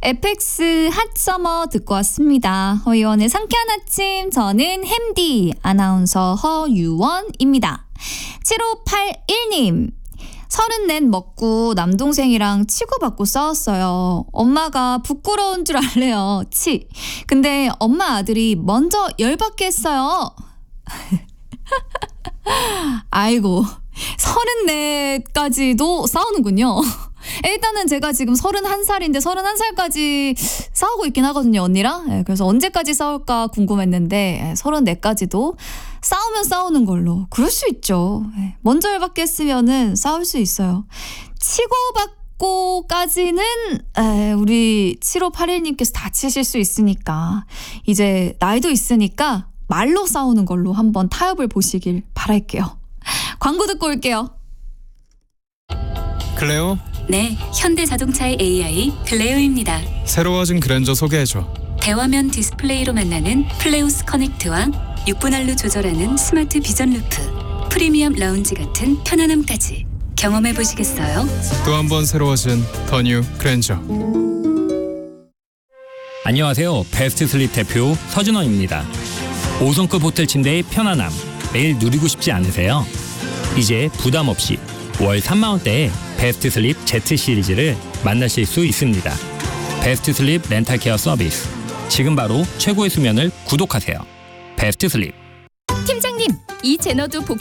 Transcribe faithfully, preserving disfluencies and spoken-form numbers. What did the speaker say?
에펙스 핫서머 듣고 왔습니다. 허유원의 상쾌한 아침, 저는 햄디 아나운서 허유원입니다. 칠오팔일 님, 서른넷 먹고 남동생이랑 치고받고 싸웠어요. 엄마가 부끄러운 줄 알래요. 치. 근데 엄마 아들이 먼저 열받게 했어요. 아이고, 서른넷까지도 싸우는군요. 일단은 제가 지금 서른한 살인데 서른한 살까지 싸우고 있긴 하거든요, 언니랑. 네, 그래서 언제까지 싸울까 궁금했는데 서른넷까지도 싸우면 싸우는 걸로. 그럴 수 있죠. 네, 먼저 열받게 했으면은 싸울 수 있어요. 치고받고까지는 에, 우리 칠오팔일 님께서 다치실 수 있으니까 이제 나이도 있으니까 말로 싸우는 걸로 한번 타협을 보시길 바랄게요. 광고 듣고 올게요. 클레오? 네, 현대자동차의 에이아이 클레오입니다. 새로워진 그랜저 소개해줘. 대화면 디스플레이로 만나는 플레오스 커넥트와 육 분할로 조절하는 스마트 비전 루프, 프리미엄 라운지 같은 편안함까지 경험해 보시겠어요? 또 한 번 새로워진 더 뉴 그랜저. 안녕하세요. 베스트 슬립 대표 서준원입니다. 오 성급 호텔 침대의 편안함 매일 누리고 싶지 않으세요? 이제 부담 없이 월 삼만 원대에 베스트 슬립 Z 시리즈를 만나실 수 있습니다. 베스트 슬립 렌탈 케어 서비스. 지금 바로 최고의 수면을 구독하세요. 베스트 슬립. 팀장님, 이 제너도 복